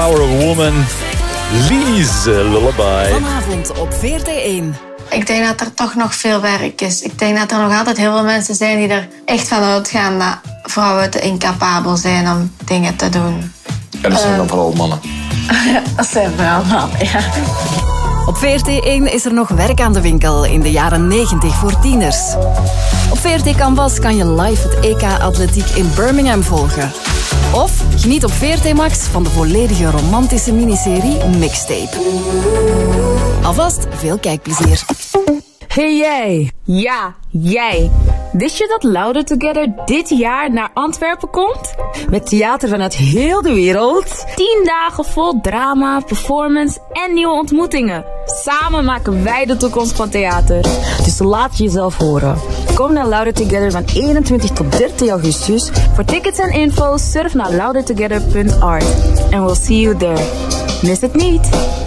Power of Woman. Lies Lullaby. Vanavond op VRT1. Ik denk dat er toch nog veel werk is. Ik denk dat er nog altijd heel veel mensen zijn die er echt van uitgaan dat vrouwen te incapabel zijn om dingen te doen. En dat zijn dan vooral mannen. Dat zijn vooral mannen, ja. Op VRT1 is er nog werk aan de winkel in de jaren 90 voor tieners. Op VRT Canvas kan je live het EK Atletiek in Birmingham volgen. Of geniet op VRT Max van de volledige romantische miniserie Mixtape. Alvast veel kijkplezier. Hey jij! Ja, jij! Wist je dat Louder Together dit jaar naar Antwerpen komt? Met theater vanuit heel de wereld. 10 dagen vol drama, performance en nieuwe ontmoetingen. Samen maken wij de toekomst van theater. Dus laat jezelf horen. Kom naar Louder Together van 21 tot 30 augustus. Voor tickets en info surf naar loudertogether.art. And we'll see you there. Mis het niet!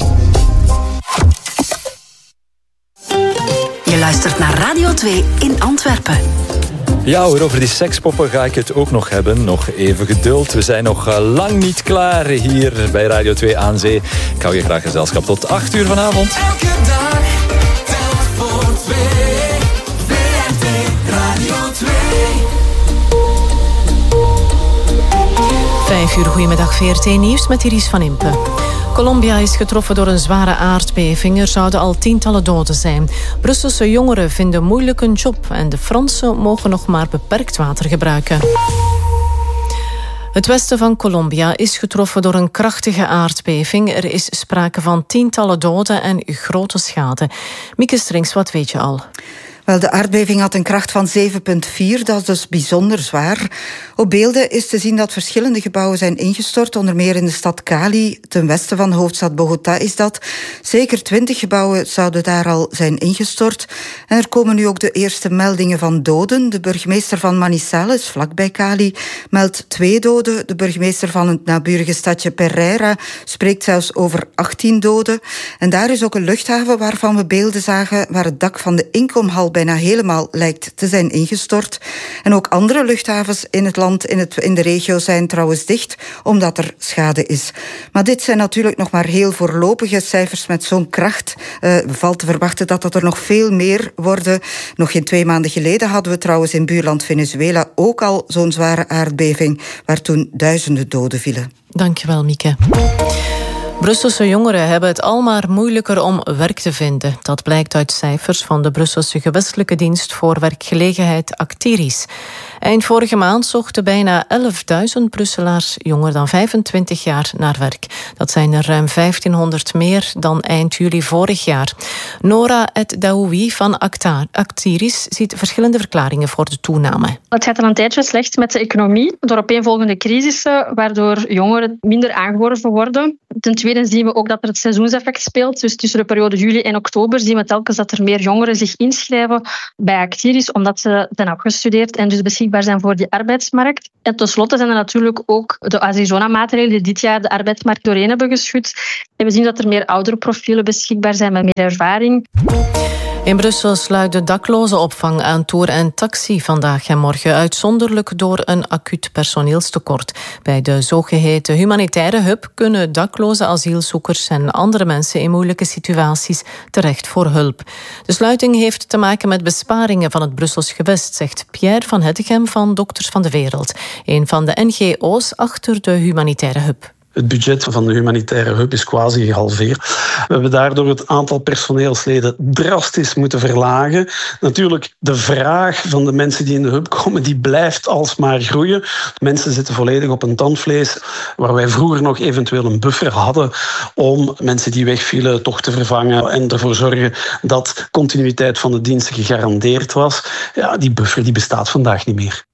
Je luistert naar Radio 2 in Antwerpen. Ja hoor, over die sekspoppen ga ik het ook nog hebben. Nog even geduld. We zijn nog lang niet klaar hier bij Radio 2 aan Zee. Ik hou je graag gezelschap tot 8 uur vanavond. Elke dag, telk voor 2. VRT Radio 2. 5 uur, goedemiddag VRT Nieuws met Iris van Impe. Colombia is getroffen door een zware aardbeving. Er zouden al tientallen doden zijn. Brusselse jongeren vinden moeilijk een job en de Fransen mogen nog maar beperkt water gebruiken. Het westen van Colombia is getroffen door een krachtige aardbeving. Er is sprake van tientallen doden en grote schade. Mieke Strings, wat weet je al? Wel, de aardbeving had een kracht van 7,4, dat is dus bijzonder zwaar. Op beelden is te zien dat verschillende gebouwen zijn ingestort, onder meer in de stad Cali, ten westen van de hoofdstad Bogota is dat. Zeker 20 gebouwen zouden daar al zijn ingestort. En er komen nu ook de eerste meldingen van doden. De burgemeester van Manizales, vlakbij Cali, meldt 2 doden. De burgemeester van het naburige stadje Pereira spreekt zelfs over 18 doden. En daar is ook een luchthaven waarvan we beelden zagen, waar het dak van de inkomhal bijna helemaal lijkt te zijn ingestort. En ook andere luchthavens in het land, in de regio, zijn trouwens dicht, omdat er schade is. Maar dit zijn natuurlijk nog maar heel voorlopige cijfers met zo'n kracht. Valt te verwachten dat er nog veel meer worden. Nog geen 2 maanden geleden hadden we trouwens in buurland Venezuela ook al zo'n zware aardbeving, waar toen duizenden doden vielen. Dankjewel, Mieke. Brusselse jongeren hebben het al maar moeilijker om werk te vinden. Dat blijkt uit cijfers van de Brusselse gewestelijke dienst voor werkgelegenheid Actiris. Eind vorige maand zochten bijna 11.000 Brusselaars jonger dan 25 jaar naar werk. Dat zijn er ruim 1500 meer dan eind juli vorig jaar. Nora Het Daoui van Actiris ziet verschillende verklaringen voor de toename. Het gaat al een tijdje slecht met de economie, door opeenvolgende crisissen, waardoor jongeren minder aangeworven worden. Ten tweede zien we ook dat er het seizoenseffect speelt. Dus tussen de periode juli en oktober zien we telkens dat er meer jongeren zich inschrijven bij Actiris, omdat ze zijn afgestudeerd en dus beschikbaar zijn voor die arbeidsmarkt. En tenslotte zijn er natuurlijk ook de Arizona-maatregelen die dit jaar de arbeidsmarkt doorheen hebben geschud. En we zien dat er meer oudere profielen beschikbaar zijn met meer ervaring. In Brussel sluit de daklozenopvang aan Tour en Taxi vandaag en morgen uitzonderlijk door een acuut personeelstekort. Bij de zogeheten humanitaire hub kunnen dakloze asielzoekers en andere mensen in moeilijke situaties terecht voor hulp. De sluiting heeft te maken met besparingen van het Brussels gewest, zegt Pierre van Hettegem van Dokters van de Wereld, een van de NGO's achter de humanitaire hub. Het budget van de humanitaire hub is quasi gehalveerd. We hebben daardoor het aantal personeelsleden drastisch moeten verlagen. Natuurlijk, de vraag van de mensen die in de hub komen, die blijft alsmaar groeien. Mensen zitten volledig op een tandvlees, waar wij vroeger nog eventueel een buffer hadden om mensen die wegvielen toch te vervangen en ervoor zorgen dat continuïteit van de diensten gegarandeerd was. Ja, die buffer die bestaat vandaag niet meer.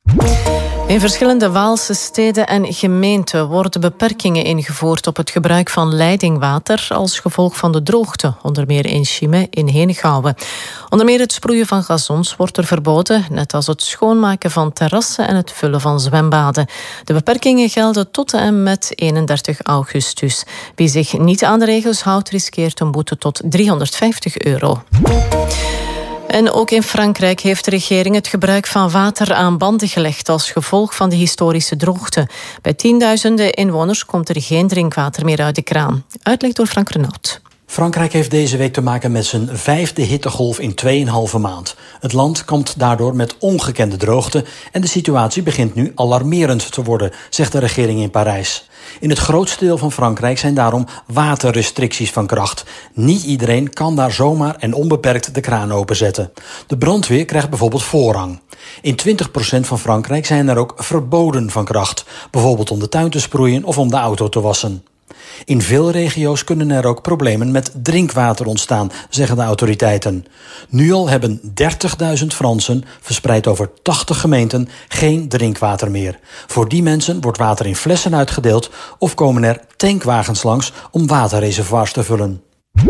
In verschillende Waalse steden en gemeenten worden beperkingen ingevoerd op het gebruik van leidingwater als gevolg van de droogte, onder meer in Chimay in Henegouwen. Onder meer het sproeien van gazons wordt er verboden, net als het schoonmaken van terrassen en het vullen van zwembaden. De beperkingen gelden tot en met 31 augustus. Wie zich niet aan de regels houdt, riskeert een boete tot €350. En ook in Frankrijk heeft de regering het gebruik van water aan banden gelegd als gevolg van de historische droogte. Bij tienduizenden inwoners komt er geen drinkwater meer uit de kraan. Uitleg door Frank Renaud. Frankrijk heeft deze week te maken met zijn 5e hittegolf in 2,5 maand. Het land kampt daardoor met ongekende droogte en de situatie begint nu alarmerend te worden, zegt de regering in Parijs. In het grootste deel van Frankrijk zijn daarom waterrestricties van kracht. Niet iedereen kan daar zomaar en onbeperkt de kraan openzetten. De brandweer krijgt bijvoorbeeld voorrang. In 20% van Frankrijk zijn er ook verboden van kracht, bijvoorbeeld om de tuin te sproeien of om de auto te wassen. In veel regio's kunnen er ook problemen met drinkwater ontstaan, zeggen de autoriteiten. Nu al hebben 30.000 Fransen, verspreid over 80 gemeenten, geen drinkwater meer. Voor die mensen wordt water in flessen uitgedeeld of komen er tankwagens langs om waterreservoirs te vullen.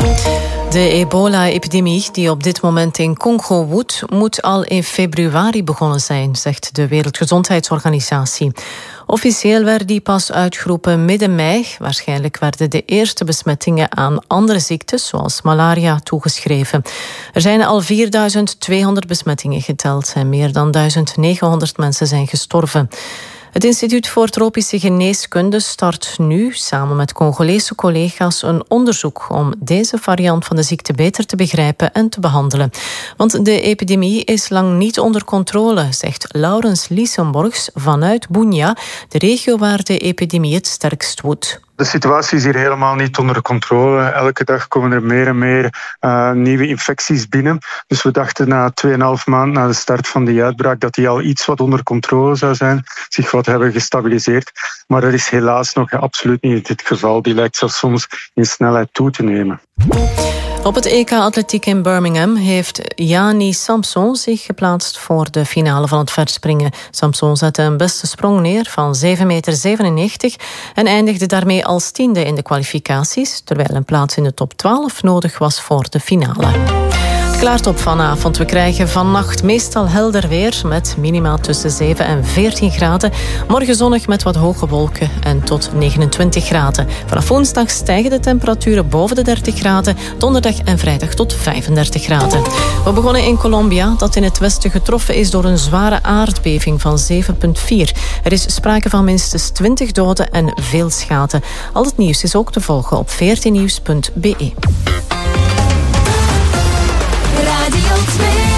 De ebola-epidemie die op dit moment in Congo woedt, moet al in februari begonnen zijn, zegt de Wereldgezondheidsorganisatie. Officieel werd die pas uitgeroepen midden mei. Waarschijnlijk werden de eerste besmettingen aan andere ziektes, zoals malaria, toegeschreven. Er zijn al 4.200 besmettingen geteld en meer dan 1.900 mensen zijn gestorven. Het Instituut voor Tropische Geneeskunde start nu, samen met Congolese collega's, een onderzoek om deze variant van de ziekte beter te begrijpen en te behandelen. Want de epidemie is lang niet onder controle, zegt Laurens Liesenborgs vanuit Bunia, de regio waar de epidemie het sterkst woedt. De situatie is hier helemaal niet onder controle. Elke dag komen er meer en meer nieuwe infecties binnen. Dus we dachten na 2,5 maanden na de start van die uitbraak dat die al iets wat onder controle zou zijn, zich wat hebben gestabiliseerd. Maar dat is helaas nog absoluut niet het geval. Die lijkt zelfs soms in snelheid toe te nemen. Op het EK Atletiek in Birmingham heeft Yanni Samson zich geplaatst voor de finale van het verspringen. Samson zette een beste sprong neer van 7,97 meter en eindigde daarmee als 10e in de kwalificaties, terwijl een plaats in de top 12 nodig was voor de finale. Het klaart op vanavond. We krijgen vannacht meestal helder weer met minima tussen 7 en 14 graden. Morgen zonnig met wat hoge wolken en tot 29 graden. Vanaf woensdag stijgen de temperaturen boven de 30 graden. Donderdag en vrijdag tot 35 graden. We begonnen in Colombia, dat in het westen getroffen is door een zware aardbeving van 7,4. Er is sprake van minstens 20 doden en veel schade. Al het nieuws is ook te volgen op 14nieuws.be.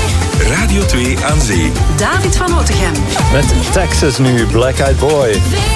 Radio 2 aan zee. David van Otegem. Met Texas nu, Black Eyed Boy.